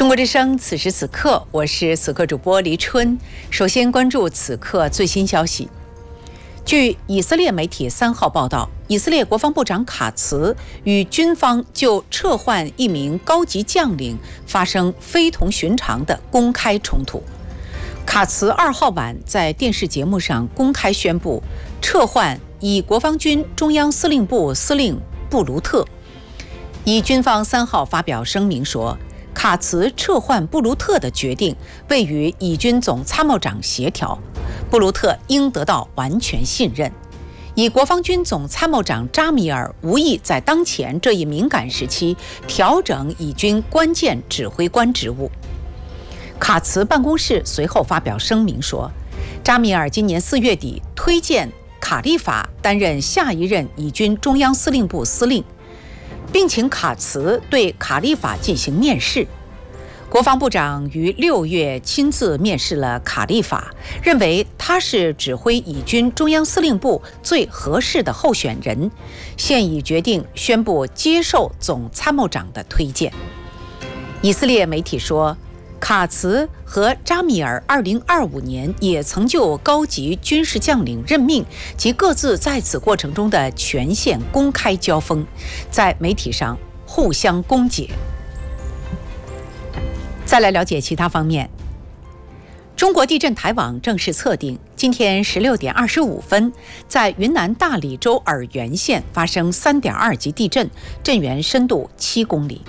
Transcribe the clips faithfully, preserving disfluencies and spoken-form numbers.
中国之声，此时此刻，我是此刻主播黎春。首先关注此刻最新消息。据以色列媒体三号报道，以色列国防部长卡茨与军方就撤换一名高级将领发生非同寻常的公开冲突。卡茨二号晚在电视节目上公开宣布撤换以国防军中央司令部司令布卢特。以军方三号发表声明说，卡茨撤换布卢特的决定未与以军总参谋长协调，布卢特应得到完全信任。以国防军总参谋长扎米尔无意在当前这一敏感时期调整以军关键指挥官职务。卡茨办公室随后发表声明说，扎米尔今年四月底推荐卡利法担任下一任以军中央司令部司令，并请卡茨对卡利法进行面试。国防部长于六月亲自面试了卡利法，认为他是指挥以军中央司令部最合适的候选人，现已决定宣布接受总参谋长的推荐。以色列媒体说，卡茨和扎米尔二零二五年也曾就高级军事将领任命及各自在此过程中的权限公开交锋，在媒体上互相攻讦。再来了解其他方面。中国地震台网正式测定，今天十六点二十五分，在云南大理州洱源县发生三点二级地震，震源深度七公里。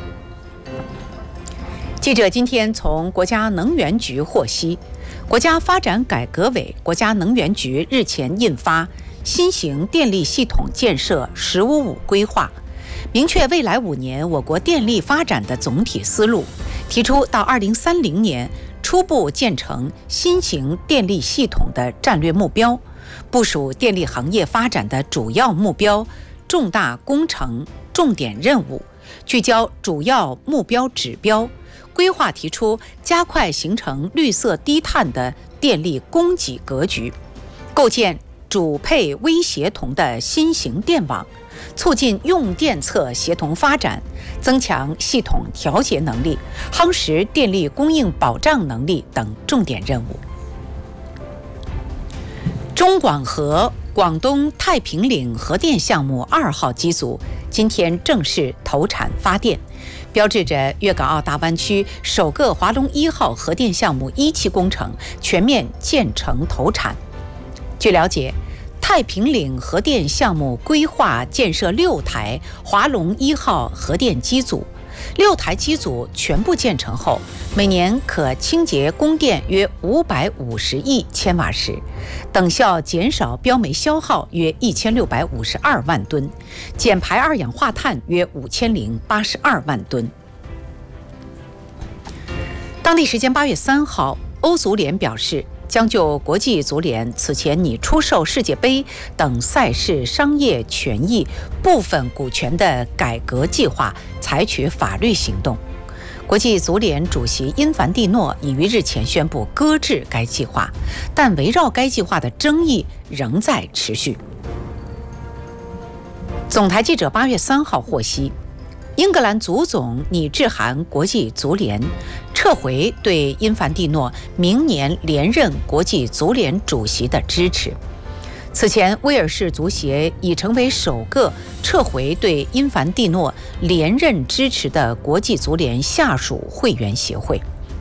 记者今天从国家能源局获悉，国家发展改革委、国家能源局日前印发新型电力系统建设“十五五”规划，明确未来五年我国电力发展的总体思路，提出到二零三零年初步建成新型电力系统的战略目标，部署电力行业发展的主要目标、重大工程、重点任务，聚焦主要目标指标。规划提出加快形成绿色低碳的电力供给格局，构建主配微协同的新型电网，促进用电侧协同发展，增强系统调节能力，夯实电力供应保障能力等重点任务。中广核广东太平岭核电项目二号机组今天正式投产发电，标志着粤港澳大湾区首个华龙一号核电项目一期工程全面建成投产。据了解，太平岭核电项目规划建设六台华龙一号核电机组，六台机组全部建成后，每年可清洁供电约五百五十亿千瓦时，等效减少标煤消耗约一千六百五十二万吨，减排二氧化碳约五千零八十二万吨。当地时间八月三号，欧足联表示，将就国际足联此前拟出售世界杯等赛事商业权益部分股权的改革计划采取法律行动。国际足联主席因凡蒂诺已于日前宣布搁置该计划，但围绕该计划的争议仍在持续。总台记者八月三号获悉，英格兰足总拟致函国际足联，撤回对因凡蒂诺明年连任国际足联主席的支持。此前，威尔士足协已成为首个撤回对因凡蒂诺连任支持的国际足联下属会员协会。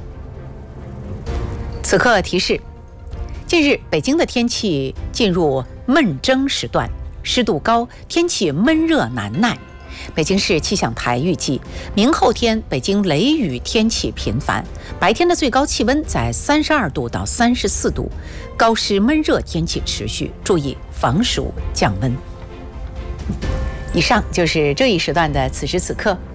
此刻提示：近日北京的天气进入闷蒸时段，湿度高，天气闷热难耐。北京市气象台预计，明后天北京雷雨天气频繁，白天的最高气温在三十二度到三十四度，高湿闷热天气持续，注意防暑降温。以上就是这一时段的此时此刻。